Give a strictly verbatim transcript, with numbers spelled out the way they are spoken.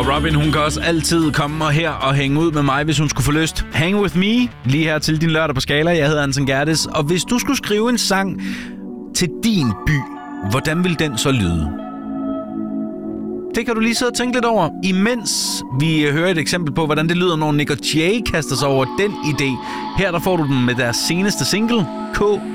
Og Robin, hun kan også altid komme her og hænge ud med mig, hvis hun skulle få lyst. Hang with me, lige her til din lørdag på Skala. Jeg hedder Anton Gerdes, og hvis du skulle skrive en sang til din by, hvordan vil den så lyde? Det kan du lige sidde og tænke lidt over, imens vi hører et eksempel på, hvordan det lyder, når Nick og Jay kaster sig over den idé. Her der får du den med deres seneste single, K